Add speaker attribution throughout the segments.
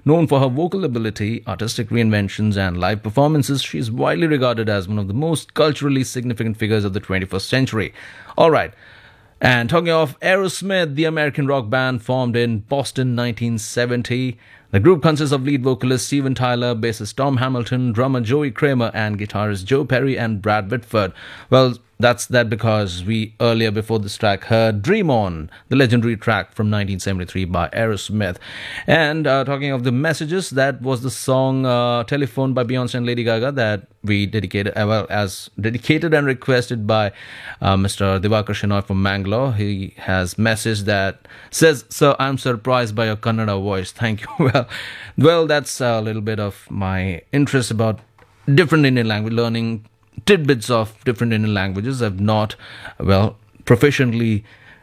Speaker 1: Known for her vocal ability, artistic reinventions, and live performances, she is widely regarded as one of the most culturally significant figures of the 21st century. All right. And talking of Aerosmith, the American rock band formed in Boston 1970. The group consists of lead vocalist Steven Tyler, bassist Tom Hamilton, drummer Joey Kramer, and guitarist Joe Perry and Brad Whitford. Well, that's that because we earlier before this track heard Dream On, the legendary track from 1973 by Aerosmith. And talking of the messages, that was the song Telephone by Beyonce and Lady Gaga that we dedicated, as dedicated and requested by Mr. Divakar Shenoy from Mangalore. He has message that says, "Sir, I'm surprised by your Kannada voice. Thank you." Well, that's a little bit of my interest about different Indian language, learning tidbits of different Indian languages. I've not, proficiently,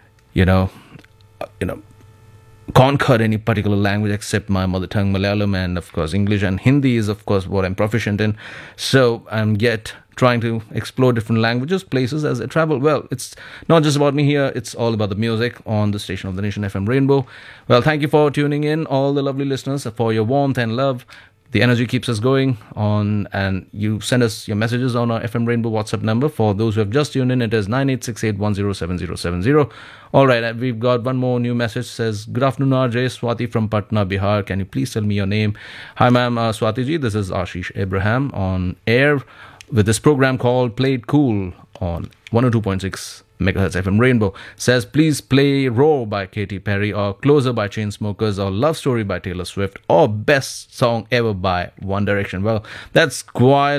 Speaker 1: conquered any particular language except my mother tongue, Malayalam, and of course English and Hindi is of course what I'm proficient in. So I'm yet trying to explore different languages, places as I travel. Well, it's not just about me here, it's all about the music on the station of the nation, FM Rainbow. Well, thank you for tuning in, all the lovely listeners, for your warmth and love. The energy keeps us going on, and you send us your messages on our FM Rainbow WhatsApp number. For those who have just tuned in, it is 9868107070. All right, we've got one more new message. Says, "Good afternoon, RJ. Swati from Patna, Bihar. Can you please tell me your name?" Hi, ma'am. Swati ji, this is Ashish Abraham on air with this program called Play It Cool on 102.6 megahertz FM Rainbow. Says, "Please play Roar by Katy Perry, or Closer by Chainsmokers, or Love Story by Taylor Swift, or Best Song Ever by One Direction." Well, that's quite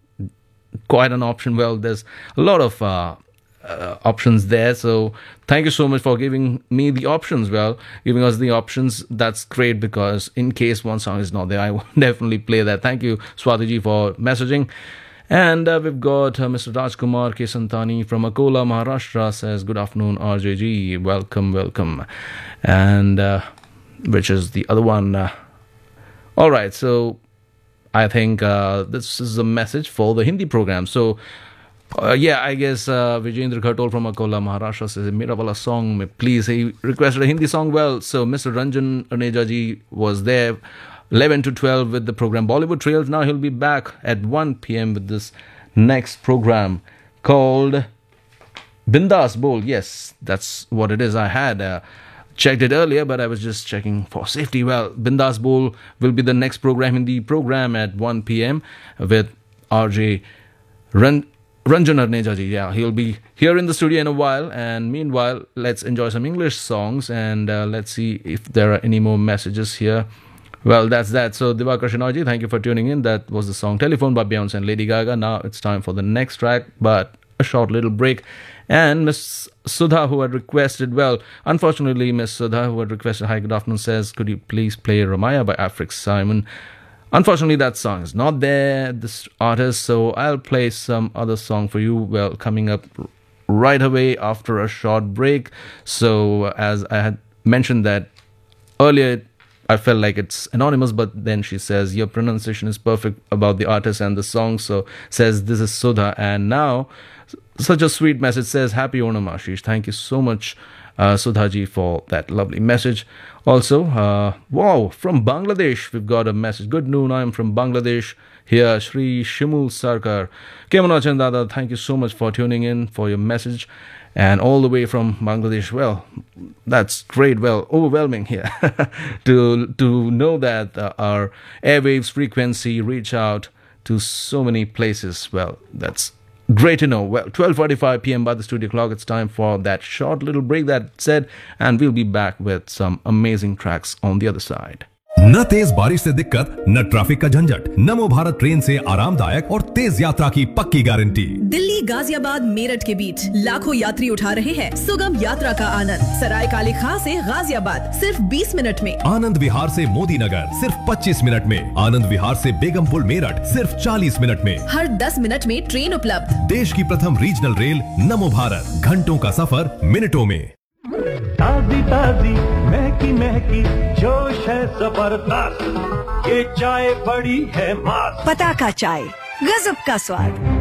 Speaker 1: an option. Well, there's a lot of options there, so thank you so much for giving me the options. Well, giving us the options, that's great, because in case one song is not there, I will definitely play that. Thank you, Swati ji, for messaging. And we've got Mr. Rajkumar Kesantani from Akola, Maharashtra. Says, "Good afternoon, RJG. Welcome. And which is the other one? All right, so I think this is a message for the Hindi program. So, I guess Vijendra Khatol from Akola, Maharashtra says, "Mera wala song, please." He requested a Hindi song. Well, so Mr. Ranjan Arneja ji was there 11 to 12 with the program Bollywood Trails. Now he'll be back at 1 p.m. with this next program called Bindas Bol. Yes, that's what it is. I had checked it earlier, but I was just checking for safety. Well, Bindas Bol will be the next program in the program at 1 p.m. with RJ Ranjan Arneja ji. Yeah, he'll be here in the studio in a while. And meanwhile, let's enjoy some English songs, and let's see if there are any more messages here. Well, that's that. So, Divakar Shenoy ji, thank you for tuning in. That was the song Telephone by Beyonce and Lady Gaga. Now it's time for the next track, but a short little break. And Miss Sudha, who had requested, unfortunately, Miss Sudha, who had requested, "Hi, good afternoon," says, "Could you please play Ramaya by Afric Simon?" Unfortunately, that song is not there, this artist, so I'll play some other song for you, coming up right away after a short break. So, as I had mentioned that earlier, I felt like it's anonymous, but then she says, "Your pronunciation is perfect about the artist and the song." So says, "This is Sudha." And now, such a sweet message, says, "Happy Onam, Ashish." Thank you so much, Sudha ji, for that lovely message. Also, from Bangladesh, we've got a message. "Good noon, I am from Bangladesh. Here, Shri Shimul Sarkar. Kemanachan Dada, thank you so much for tuning in, for your message. And all the way from Bangladesh. Well, that's great. Well, overwhelming here to know that our airwaves frequency reach out to so many places. Well, that's great to know. Well, 12:45 p.m. by the studio clock. It's time for that short little break, that said, and we'll be back with some amazing tracks on the other side.
Speaker 2: न तेज बारिश से दिक्कत, न traffic का झंझट। नमो Bharat train से आरामदायक और तेज यात्रा की पक्की गारंटी।
Speaker 3: दिल्ली, गाजियाबाद, मेरठ के बीच लाखों यात्री उठा रहे हैं सुगम यात्रा का आनंद। सराय काले खां से गाजियाबाद सिर्फ 20 मिनट में।
Speaker 2: आनंद विहार से मोदी नगर सिर्फ 25 मिनट में। आनंद विहार से बेगमपुर मेरठ सिर्फ 40 मिनट में।
Speaker 3: हर 10 मिनट में ट्रेन उपलब्ध।
Speaker 2: देश की प्रथम रीजनल रेल नमो भारत, घंटों का सफर मिनटों में।
Speaker 4: ताजी ताजी महकी महकी जोश है जबरदस्त, ये चाय बड़ी है मस्त।
Speaker 5: पता का चाय, गजब का स्वाद।